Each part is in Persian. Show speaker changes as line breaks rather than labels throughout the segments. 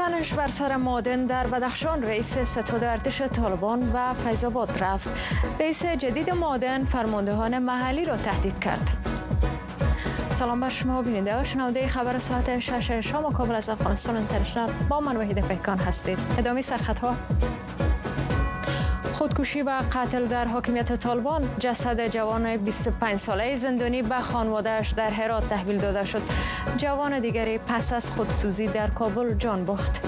تنش بر سر معادن در بدخشان، رئیس ستاد ارتش طالبان و فیض آباد رفت. رئیس جدید معادن فرماندهان محلی را تهدید کرد. سلام بر شما بیننده و شنونده خبر ساعت 6 شام کابل از افغانستان اینترنشنال. با من وحید پیکان هستید. ادامه سرخطها: خودکشی و قتل در حاکمیت طالبان. جسد جوان 25 ساله زندانی به خانواده‌اش در هرات تحویل داده شد. جوان دیگری پس از خودسوزی در کابل جان باخت.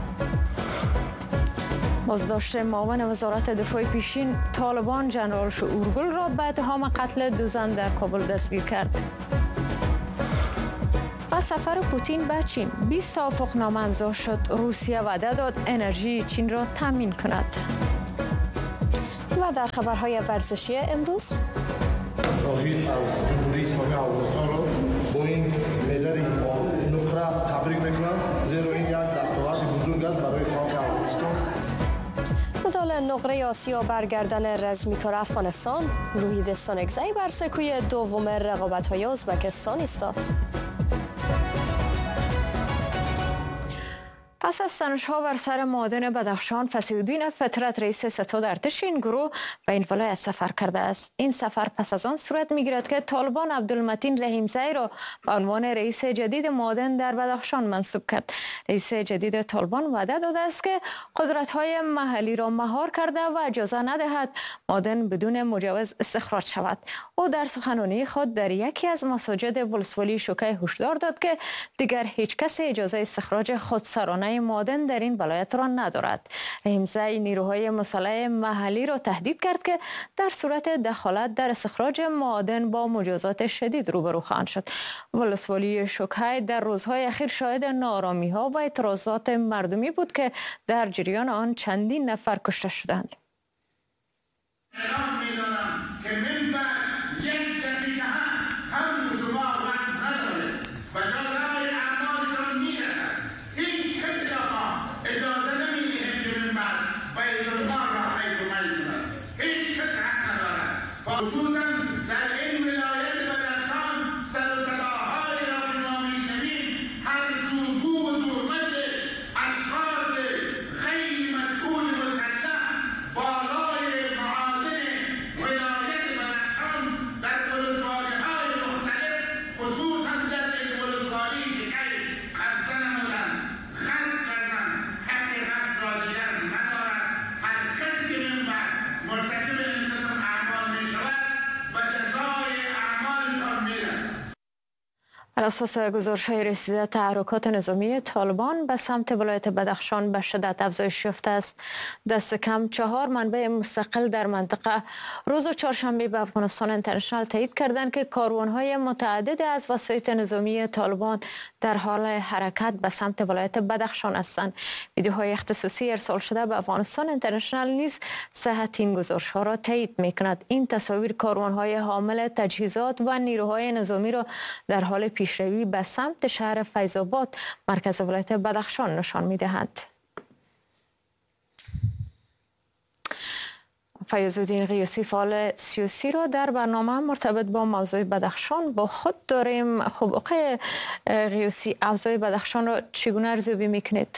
بازداشت معاون وزارت دفاع پیشین طالبان ژنرال شعورگل را به اتهام قتل دو زن در کابل دستگیر کرد. با سفر پوتین به چین 20 توافقنامه امضا شد. روسیه وعده داد انرژی چین را تامین کند. و در خبرهای ورزشی امروز،
توحید از جمهوری اسلامی افغانستان را با این مدال نقره تبریک میکنم، زیرا این یک دستاورد بزرگ است برای خاک افغانستان.
مدال نقره آسیا برگردن رزمیکار افغانستان. روحید سانکزی بر سکوی دوم رقابت‌های ازبکستان ایستاد. پس از تنش‌ها بر سر معادن بدخشان، فصیح‌الدین فطرت رئیس ستاد ارتش این گروه به این ولایت سفر کرده است. این سفر پس از آن صورت می‌گیرد که طالبان عبدالمتین رحیمزی را به عنوان رئیس جدید معادن در بدخشان منصوب کرد. رئیس جدید طالبان وعده داده است که قدرت‌های محلی را مهار کرده و اجازه ندهد معادن بدون مجوز استخراج شود. او در سخنرانی خود در یکی از مساجد ولسوالی شوکه هشدار داد که دیگر هیچ کس اجازه استخراج خودسرانه معادن در این ولایت را ندارد. رحیمزی نیروهای مسلح محلی را تهدید کرد که در صورت دخالت در استخراج معادن با مجازات شدید روبرو خواهند شد. ولسوالی شوکه در روزهای اخیر شاهد ناآرامی‌ها و اعتراضات مردمی بود که در جریان آن چندین نفر کشته شدند. بر اساس گزارش‌های رسیده، تحرکات نظامی طالبان به سمت ولایت بدخشان به شدت افزایش یافته است. دست کم 4 منبع مستقل در منطقه روز چهارشنبه به افغانستان اینترنشنال تایید کردند که کاروان‌های متعدد از وسایط نظامی طالبان در حال حرکت به سمت ولایت بدخشان هستند. ویدیوهای اختصاصی ارسال شده به افغانستان اینترنشنال نیز صحت این گزارش‌ها را تایید می‌کند. این تصاویر کاروان‌های حامل تجهیزات و نیروهای نظامی را در حال پیشروی به سمت شهر فیض آباد مرکز ولایت بدخشان نشان می‌دهند. فیض‌الدین قیوسی فعال سیاسی را در برنامه مرتبط با موضوع بدخشان با خود داریم. خب آقای قیوسی، اوضاع بدخشان را چگونه ارزیابی می‌کنید؟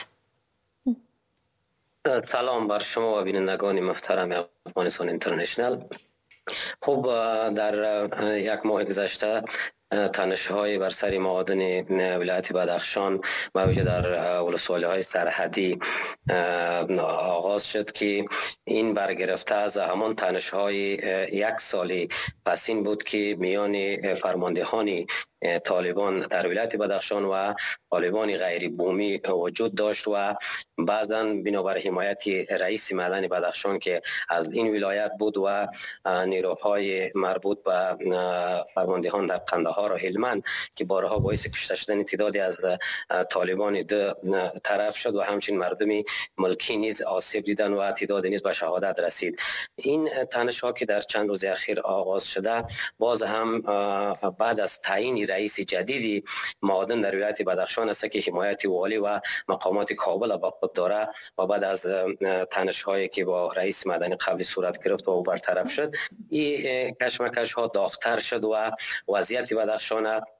سلام بر شما و بینندگان محترم افغانستان اینترنشنال. خب در یک ماه گذشته تنش‌های بر سر معادن ولایت بدخشان و ویژه در ولسوالی‌های سرحدی آغاز شد که این برگرفته از همان تنش‌های یک سالی پسین بود که میان فرماندهان طالبان در ولایت بدخشان و طالبان غیر بومی وجود داشت و بعضاً بنابر حمایت رئیس معدن بدخشان که از این ولایت بود و نیروهای مربوط به فرماندهان در قندهار و هلمند که بارها باعث کشته شدن تعدادی از طالبان دو طرف شد و همچنین مردم ملکی نیز آسیب دیدن و تعداد نیز به شهادت رسید. این تنش‌ها که در چند روز اخیر آغاز شده باز هم بعد از تعیین رئیس جدیدی معادن در ولایت بدخشان است که حمایت والی و مقامات کابل با خود داره و بعد از تنش‌هایی که با رئیس معدن قبلی صورت گرفت و او برطرف شد، این کشمکش ها داغ‌تر شد و وضعیت بدخشان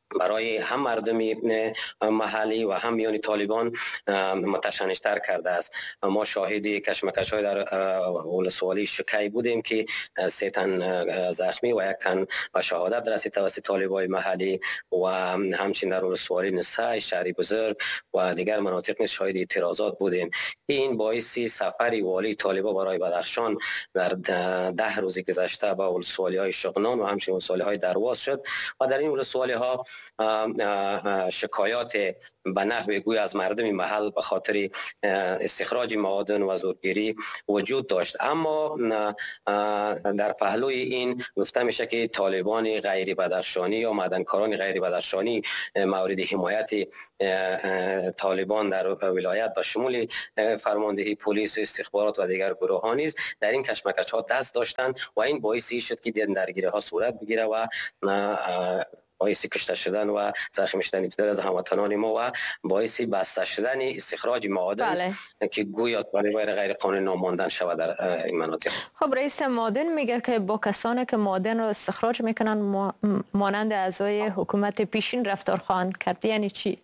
برای هم مردم محلی و هم میان طالبان متشنج‌تر کرده است. ما شاهد کشمکش‌های در ولسوالی شکی بودیم که 3 تن زخمی و 1 تن به شهادت رسید توسط طالبان محلی و همچنین در ولسوالی نسای شهری بزرگ و دیگر مناطق نیز شاهد اعتراضات بودیم. این باعث سفر والی طالبان برای بدخشان در 10 روز گذشته به ولسوالی‌های شغنان و همچنین ولسوالی‌های درواز شد و در این ولسوالی‌ها شکایات به نحو گوی از مردم محل به خاطر استخراج معادن و زورگیری وجود داشت. اما در پهلوی این گفته میشه که طالبان غیر بدخشانی یا معدنکاران غیر بدخشانی مورد حمایت طالبان در ولایت به شمول فرماندهی پلیس، استخبارات و دیگر گروه‌ها نیز در این کشمکش‌ها دست داشتند و این باعث شد که درگیری‌ها صورت بگیره و باعث کشته شدن و زخمی شدن تعداد از هموطنان ما و باعث بسته شدن استخراج معادن که گویا طالبان غیر قانونی ناماندن شود در این مناطق.
خب رئیس معادن میگه که با کسانی که معادن رو استخراج میکنن مانند اعضای حکومت پیشین رفتار خواهند کرد، یعنی چی؟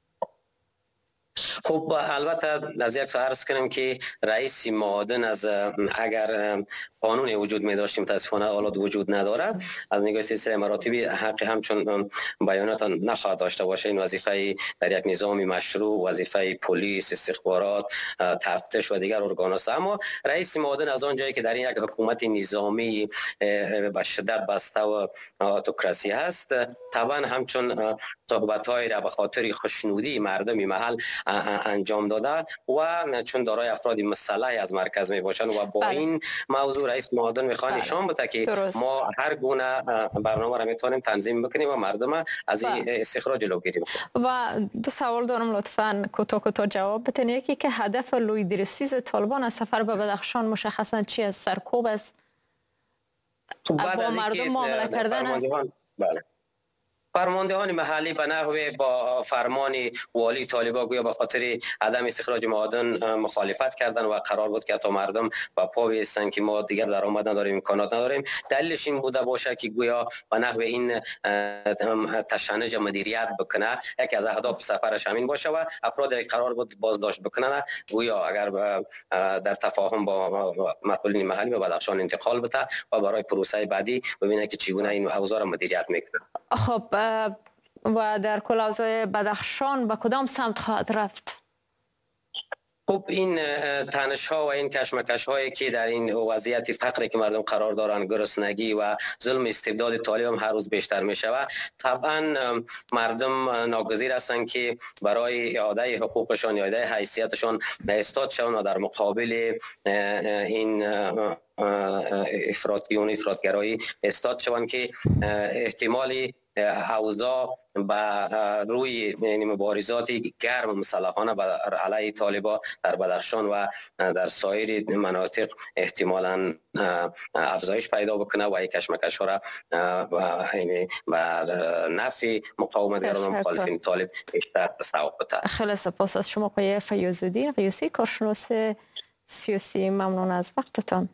خب البته از یک سو عرض کنم که رئیس معادن از اگر قانون وجود می داشتیم متاسفانه حالات وجود نداره، از نگاه سلسله مراتبی حق همچون بیانات نخواهد داشته باشه. این وظیفه در یک نظام مشروع، وظیفه پلیس، استخبارات، تفتیش و دیگر ارگان است. اما رئیس معادن از آن جایی که در این یک حکومت نظامی به شدت بسته و اتوکراسی هست، طبعا همچون صحبت‌های را به خاطر خوشنودی مردم محل انجام داده و چون دارای افراد مسلح از مرکز می باشند و با این موضوع رئیس معادن میخواد نشان بده که ما هر گونه برنامه را میتونیم تنظیم بکنیم و مردم از این استخراج جلو گیریم.
و 2 سوال دارم، لطفاً کوتاه جواب بدین. یکی که هدف لویدرسیز طالبان از سفر به بدخشان مشخصاً چی است؟ سرکوب است؟ با مردم معامله کردن است؟
بله. فرماندهان محلی به نحو با فرمان والی طالبان گویا به خاطر عدم استخراج معادن مخالفت کردن و قرار بود که تا مردم با پا بیستن که ما دیگر درآمد نداریم، امکانات نداریم. دلیلش این بوده باشه که گویا به نحو این تشنج مدیریت بکنه. یکی از اهداف سفرش همین باشه و افرادی قرار بود بازداشت بکنن گویا اگر در تفاهم با مسئولین محلی به بدخشان انتقال بده و برای پروسه بعدی ببینه که چگونه این اوضاع را مدیریت میکنه.
خب و در کل اوضاع بدخشان به کدام سمت خواهد رفت؟
خب این تنش ها و این کشمکش هایی که در این وضعیت فقری که مردم قرار دارن، گرسنگی و ظلم استبداد طالبان هر روز بیشتر می شود. طبعا مردم ناگزیر هستند که برای اعاده حقوقشان، اعاده حیثیتشان ایستاد شوند و در مقابل این افراطگرایی ایستاد شوند که احتمالی اوضاع به روی مبارزات گرم مسلحانه علیه طالبان در بدخشان و در سایر مناطق احتمالاً افزایش پیدا بکنه و یک کشمکش ها را به نفع مقاومتگران و مخالفین طالب بیشتر سوق بده.
خیلی سپاس از شما آقای فیاض‌الدین قیوسی، کارشناس سیاسی. ممنون از وقتتان.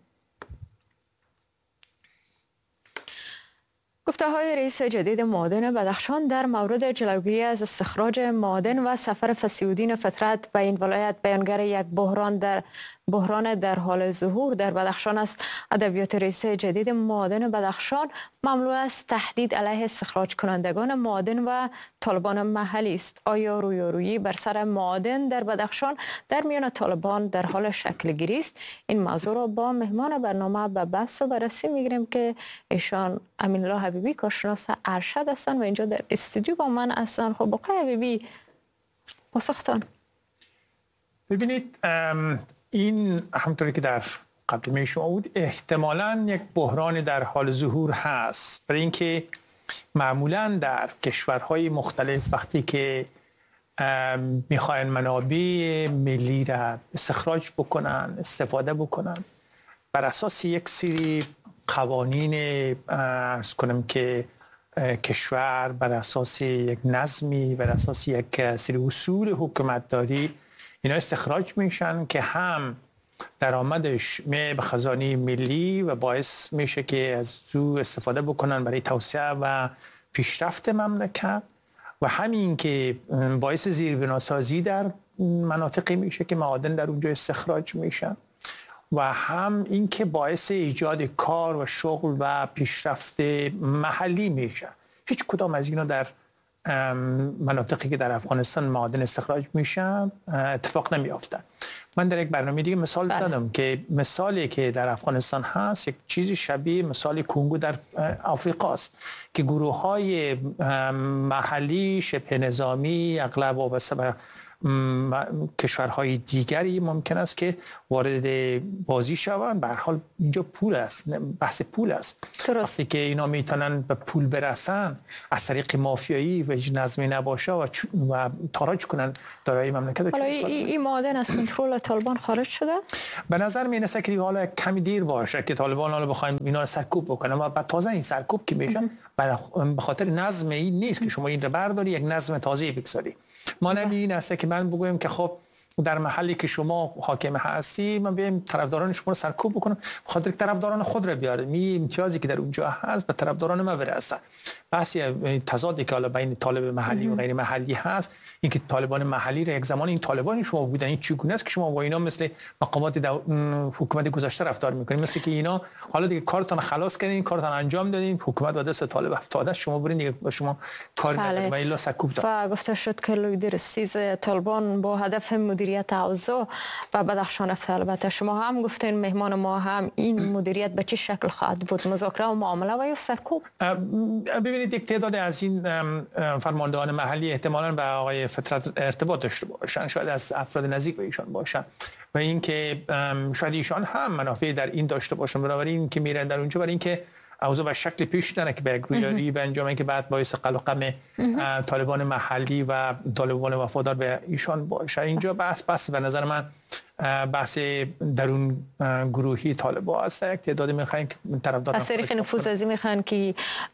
گفته‌های رئیس جدید معادن بدخشان در مورد جلوگیری از استخراج معادن و سفر فصیح‌الدین فطرت به این ولایت بیانگر یک بحران در حال ظهور در بدخشان است. ادبیات رئیس جدید معادن بدخشان مملو از تهدید علیه استخراج کنندگان معادن و طالبان محلی است. آیا رویارویی بر سر معادن در بدخشان در میان طالبان در حال شکل گیری است؟ این موضوع را با مهمان برنامه به بحث و بررسی میگیریم که ایشان امین الله حبیبی، کارشناس ارشد هستند و اینجا در استودیو با من هستند. خب آقای حبیبی، پاسختان.
ببینید، این همونطوری که در مقدمه شما بود احتمالاً یک بحران در حال ظهور هست، برای اینکه معمولاً در کشورهای مختلف وقتی که میخواین منابع ملی را استخراج بکنن، استفاده بکنن، بر اساس یک سری قوانین عرض کنم که کشور بر اساس یک نظمی، بر اساس یک سری اصول حکومتداری اینا استخراج میشن که هم درآمدش به خزانه ملی و باعث میشه که از او استفاده بکنن برای توسعه و پیشرفت مملکت و همین که باعث زیربناسازی در مناطقی میشه که معادن در اونجا استخراج میشن و هم این که باعث ایجاد کار و شغل و پیشرفت محلی میشه. هیچ کدام از اینا در مناطقی که در افغانستان معادن استخراج میشن اتفاق نمیافتن. من در یک برنامه دیگه مثال زدم که مثالی که در افغانستان هست یک چیزی شبیه مثال کنگو در آفریقاست که گروه‌های محلی شبه نظامی اغلب وابسته به کشورهای دیگری ممکن است که وارد بازی شوند. به هر حال اینجا پول است، بحث پول است. وقتی که اینا میتونن به پول برسن از طریق مافیایی و هیچ نظمی نباشه و تاراج کنن دارایی مملکت.
حالا این معادن از کنترل طالبان خارج شده؟
به نظر میرسه که حالا کمی دیر باشه که طالبان حالا بخوایم اینا رو سرکوب بکنن و بعد تازه این سرکوب که میشه به خاطر نظم این نیست که شما این رو برداری یک نظم تازه بگذاری. مانند این است که من بگویم که خب در محلی که شما حاکم هستی من بیایم طرفداران شما رو سرکوب بکنم خاطر طرفداران خود رو بیاره. می امتیازی که در اونجا هست به طرفداران ما برسه. بس تضادی که حالا بین طالب محلی و غیر محلی هست، اینکه طالبان محلی رو یک زمان این طالبان شما بودن، این چگونه است که شما با اینا مثل مقامات حکومت گذشته رفتار میکنید، مثل که اینا حالا دیگه کارتون خلاص کردین، کارتون انجام دادین، حکومت و دست طالب افتاده، شما برین دیگه شما کار ندارید و الا سکوب داد.
و گفته شد که لیدر سیز طالبان با هدف مدیریت اوضاع و بدخشان افتاد. البته شما هم گفتین مهمان ما هم این مدیریت به چه شکل خواهد بود؟ مذاکره و معامله و یا سرکوب؟
ببینید یک تعداد از این فرماندهان محلی احتمالاً به آقای فترت ارتباط داشته باشن، شاید از افراد نزدیک به ایشان باشن و اینکه شاید ایشان هم منافع در این داشته باشن، بنابراین که میرن در اونجا برای اینکه اوضاع به شکل پیش نره که به گرویاری به انجام که بعد باعث قلق و قم طالبان محلی و طالبان وفادار به ایشان باشه. اینجا بحث به نظر من بحث درون گروهی طالبان است. یک تعداد میخواین که طرفداران
از طریق نفوذ ازی میخوان که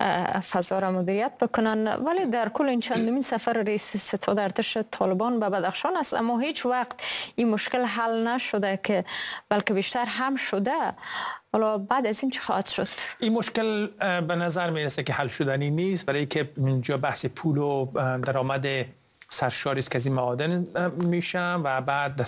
فضا را مدیریت بکنن، ولی در کل این چندمین سفر رئیس ستاد ارتش طالبان به بدخشان است، اما هیچ وقت این مشکل حل نشده که بلکه بیشتر هم شده. حالا بعد از این چه خواهد شد؟ این
مشکل به نظر میرسه که حل شدنی نیست، برای که اینجا بحث پول و درآمد سرشاری است که از این معادن میشن و بعد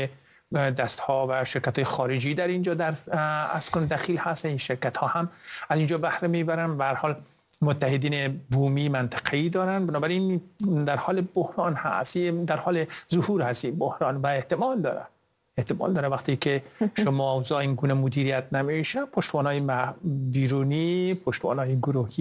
دستها و شرکت‌های خارجی در اینجا در اسکن دخیل هست. این شرکت‌ها هم از اینجا بهره میبرن، به هر حال متحدین بومی منطقه‌ای دارن، بنابراین در حال بحران هست، در حال ظهور هست این بحران و احتمال داره وقتی که شما اوضاع این گونه مدیریت نمیشه، پشتوانای بیرونی، پشتوانای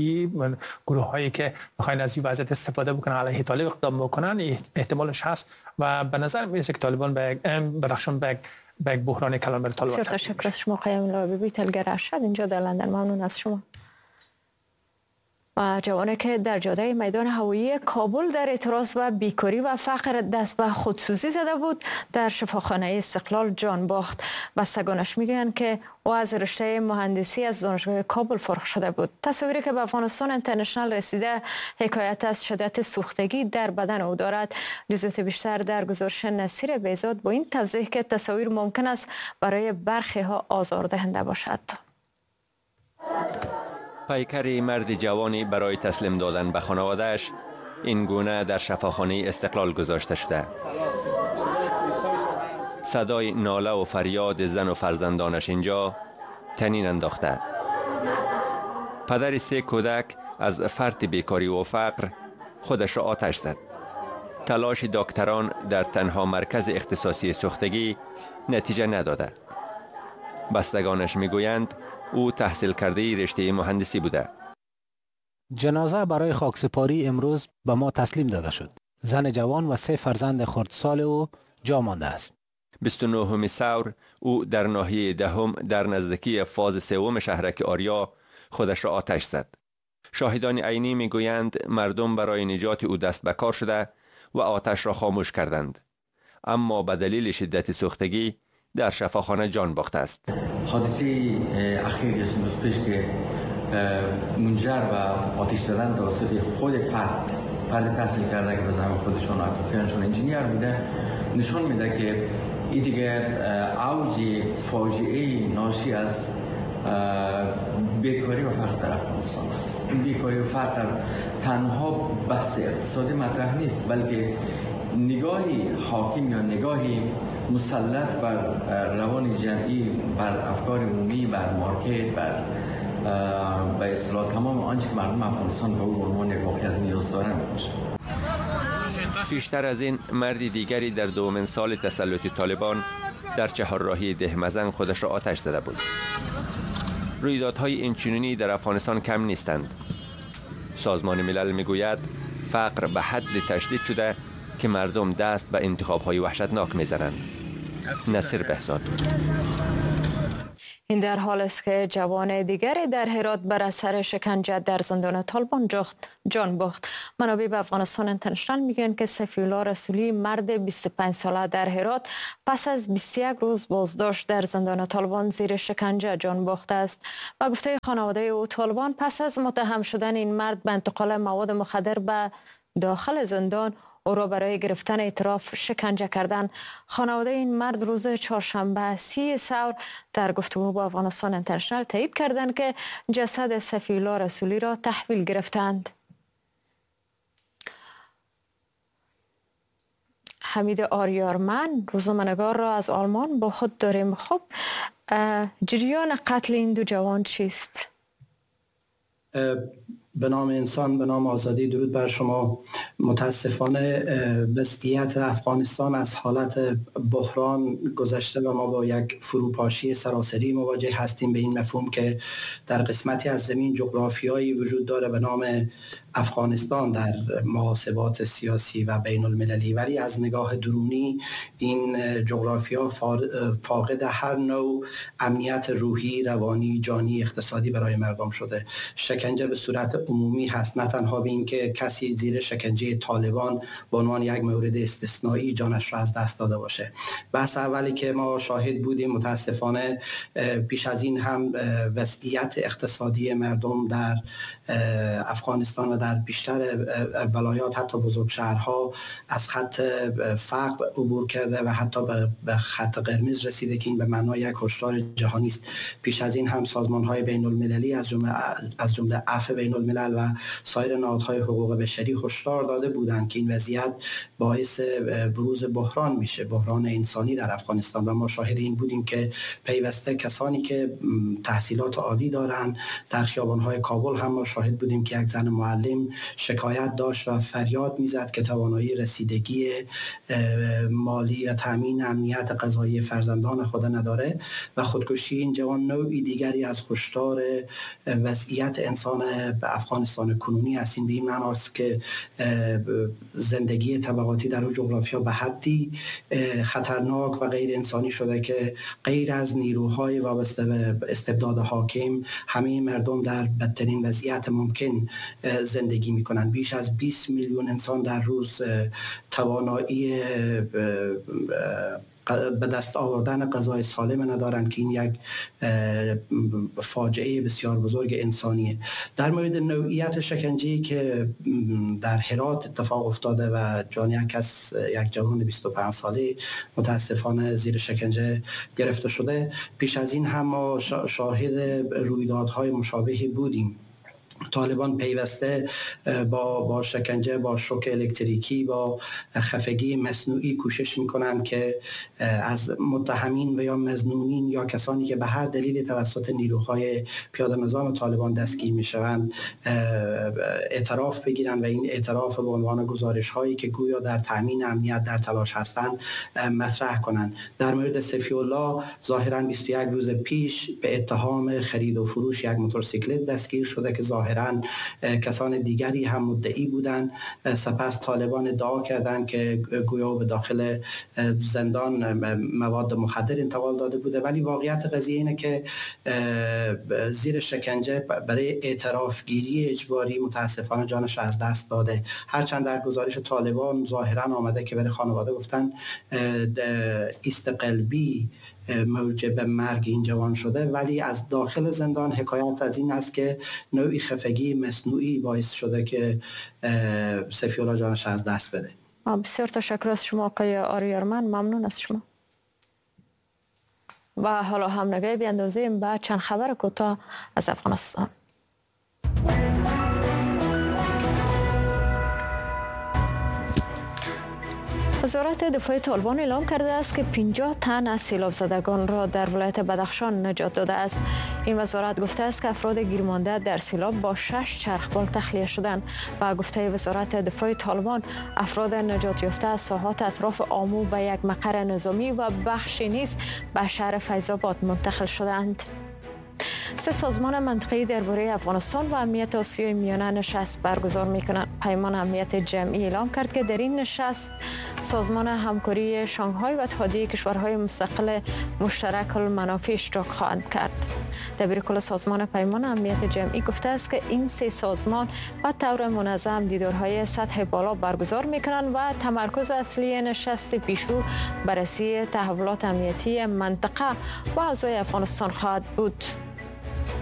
گروه‌هایی که میخواین از این وضعیت استفاده بکنن علیه طالب اقدام بکنن احتمالش هست و به نظر میرسه که طالبان بدخشان به یک بحران کلان بر طالبان.
بسیار تشکر از شما قیام لابی تلگر ارشد اینجا در لندن. ممنون از شما. و جوانی که در جاده میدان هوایی کابل در اعتراض و بیکاری و فقر دست به خودسوزی زده بود در شفاخانه استقلال جان باخت. بستگانش میگویند که او از رشته مهندسی از دانشگاه کابل فارغ شده بود. تصاویری که به افغانستان اینترنشنال رسیده حکایت از شدت سوختگی در بدن او دارد. جزئیات بیشتر در گزارش نصیر بیزاد با این توضیح که تصاویر ممکن است برای برخی ها آزاردهنده باشد.
پیکر مرد جوانی برای تسلیم دادن به خانواده‌اش این گونه در شفاخانه استقلال گذاشته شده. صدای ناله و فریاد زن و فرزندانش اینجا طنین انداخته. پدر 3 کودک از فرط بیکاری و فقر خودش را آتش زد. تلاش دکتران در تنها مرکز اختصاصی سوختگی نتیجه نداده. بستگانش میگویند او تحصیل کرده رشته مهندسی بوده.
جنازه برای خاکسپاری امروز به ما تسلیم داده شد. زن جوان و 3 فرزند خردسال او جا مانده است.
29 ثور او در ناحیه دهم در نزدیکی فاز 3 شهرک آریا خودش را آتش زد. شاهدان عینی میگویند مردم برای نجات او دست به کار شده و آتش را خاموش کردند، اما به دلیل شدت سوختگی در شفاخانه جان باخته است.
حادثه اخیر یا چند روز پیش که منجر و آتش زدن توسط خود فرد تحصیل کرده که به زعم خودشون اطرافیانشون انجینیر بوده، نشان میده که این دیگه اوج فاجعه ناشی از بیکاری و فقر در افغانستان است. این بیکاری و فقر تنها بحث اقتصادی مطرح نیست، بلکه نگاهی حاکم یا نگاهی مسلط بر روان جمعی، بر افکار عمومی، بر مارکت، بر به اصطلاح تمام آنچه که مردم افغانستان به او عنوان یک واقعیت نیاز دارند باشه.
بیشتر از این، مرد دیگری در دومین سال تسلط طالبان در چهارراهی دهمزن خودش را آتش زده بود. رویدادهای اینچنینی در افغانستان کم نیستند. سازمان ملل میگوید فقر به حد تشدید شده که مردم دست به انتخاب‌های وحشتناک میزنند. نصیر بهزاد.
این در حال است که جوان دیگری در هرات بر اثر شکنجه در زندان طالبان جان باخت. منابع به افغانستان اینترنشنال میگن که سفی الله رسولی، مرد 25 ساله در هرات، پس از 21 روز بازداشت در زندان طالبان زیر شکنجه جان باخته است. با گفته خانواده او، طالبان پس از متهم شدن این مرد به انتقال مواد مخدر به داخل زندان او را برای گرفتن اعتراف شکنجه کردند. خانواده این مرد روز چهارشنبه 30 ثور در گفتگو با افغانستان اینترنشنال تایید کردند که جسد سفی الله رسولی را تحویل گرفتند. حمید آریارمن، روزنامه‌نگار را از آلمان با خود داریم. خب جریان قتل این دو جوان چیست؟
به نام انسان، به نام آزادی، درود بر شما. متاسفانه وضعیت افغانستان از حالت بحران گذشته و ما با یک فروپاشی سراسری مواجه هستیم، به این مفهوم که در قسمتی از زمین جغرافیایی وجود داره به نام افغانستان در محاسبات سیاسی و بین المللی، ولی از نگاه درونی این جغرافیا فاقد هر نوع امنیت روحی، روانی، جانی، اقتصادی برای مردم شده. شکنجه به صورت عمومی هست، نه تنها به این که کسی زیر شکنجه طالبان به عنوان یک مورد استثنایی جانش را از دست داده باشه. بحث اولی که ما شاهد بودیم، متاسفانه پیش از این هم وضعیت اقتصادی مردم در افغانستان و در بیشتر ولایات، حتی بزرگ شهرها، از خط فقر عبور کرده و حتی به خط قرمز رسیده که این به معنای یک هشدار جهانی است. پیش از این هم سازمان‌های بین المللی از جمله عفو بین الملل و سایر نهادهای حقوق بشری هشدار داده بودند که این وضعیت باعث بروز بحران میشه، بحران انسانی در افغانستان. و ما شاهد این بودیم که پیوسته کسانی که تحصیلات عالی دارند در خیابان‌های کابل هم ما شاهد بودیم که یک زن معلم شکایت داشت و فریاد میزد که توانایی رسیدگی مالی و تامین امنیت غذایی فرزندان خود نداره و خودکشی این جوان نوعی دیگری از هشدار وضعیت انسان به افغانستان کنونی است. این به این معنی است که زندگی طبقاتی در اون جغرافیا به حدی خطرناک و غیر انسانی شده که غیر از نیروهای وابسته به استبداد حاکم، همه مردم در بدترین وضعیت ممکن زندگی میکنن. بیش از 20 میلیون انسان در روز توانایی به دست آوردن غذای سالم ندارند که این یک فاجعه بسیار بزرگ انسانیه. در مورد نوعیت شکنجه‌ای که در هرات اتفاق افتاده و جان یک جوان 25 ساله متاسفانه زیر شکنجه گرفته شده، پیش از این هم ما شاهد رویدادهای مشابهی بودیم. طالبان پیوسته با شکنجه، با شوک الکتریکی، با خفگی مصنوعی کوشش میکنن که از متهمین و یا مظنونین یا کسانی که به هر دلیلی توسط نیروهای پیاده نظام طالبان دستگیر میشوند اعتراف بگیرن و این اعتراف به عنوان گزارش هایی که گویا در تامین امنیت در تلاش هستند مطرح کنند. در مورد سفی الله ظاهرا 21 روز پیش به اتهام خرید و فروش یک موتورسیکلت دستگیر شده که ظاهرا کسان دیگری هم مدعی بودند. سپس طالبان ادعا کردند که گویا به داخل زندان مواد مخدر انتقال داده بوده، ولی واقعیت قضیه اینه که زیر شکنجه برای اعتراف گیری اجباری متاسفانه جانش از دست داده. هرچند در گزارش طالبان ظاهرا آمده که برای خانواده گفتن ایست قلبی موجب مرگ این جوان شده، ولی از داخل زندان حکایت از این است که نوعی خفگی مصنوعی باعث شده که سفی الله جانش از دست بده.
بسیار تشکر از شما آقای آریارمن، ممنون از شما. و حالا هم نگاهی بیاندازیم به چند خبر کوتاه از افغانستان. وزارت دفاع طالبان اعلام کرده است که 50 تن از سیلاب زدگان را در ولایت بدخشان نجات داده است. این وزارت گفته است که افراد گیرمانده در سیلاب با 6 چرخبال تخلیه شدند و گفته وزارت دفاع طالبان افراد نجات یافته از ساحات اطراف آمو به یک مقر نظامی و بخشی نیز به شهر فیض‌آباد منتقل شدند. 3 سازمان منطقه‌ای درباره افغانستان و امنیت آسیای میانه نشست برگزار می‌کنند. پیمان امنیت جمعی اعلام کرد که در این نشست سازمان همکاری شانگهای و اتحادیه کشورهای مستقل مشترک المنافع اشتراک خواهند کرد. دبیرکل سازمان پیمان امنیت جمعی گفته است که این 3 سازمان به طور منظم دیدارهای سطح بالا برگزار می‌کنند و تمرکز اصلی نشست پیشرو بررسی تحولات امنیتی منطقه و اوضاع افغانستان خواهد بود.